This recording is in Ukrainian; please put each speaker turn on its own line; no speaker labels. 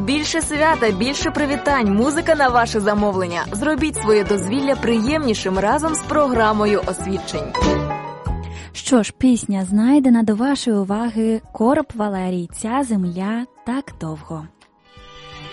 Більше свята, більше привітань, музика на ваше замовлення. Зробіть своє дозвілля приємнішим разом з програмою освідчень.
Що ж, пісня знайдена до вашої уваги. Короб Валерій «Ця земля так довго».